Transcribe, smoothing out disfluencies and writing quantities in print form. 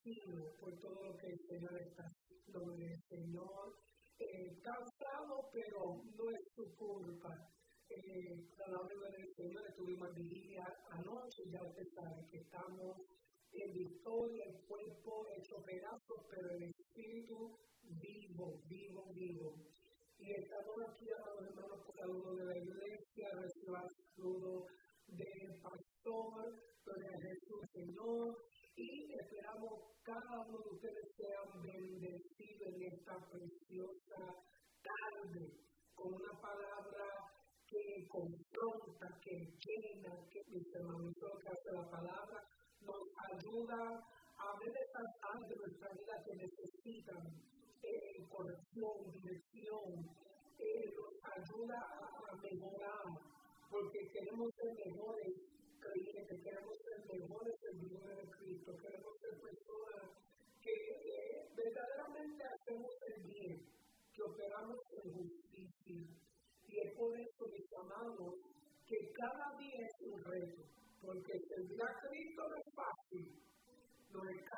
agradecido por todo lo que el Señor está haciendo en el Señor. Cansado, pero no es su culpa. A la hora del Señor estuvimos en vigilia anoche, ya usted sabe que estamos en victoria, el cuerpo hecho pedazos, pero el espíritu vivo. Y estamos aquí, amados hermanos, por saludo de la iglesia, reciban saludo del pastor, gloria a Jesús, Señor, y esperamos cada uno de ustedes sean bendecidos en esta preciosa tarde, con una palabra que confronta, que llena, que mis hermanos, que hace la palabra, nos ayuda a ver esas áreas de nuestra vida que necesitan corrección, dirección, nos ayuda a mejorar, porque queremos ser mejores creyentes, queremos ser mejores servidores de Cristo, queremos ser personas que verdaderamente hacemos el bien, que operamos en justicia. Y es por eso, mis amados, que cada día es un reto, porque servir a Cristo no es fácil, no es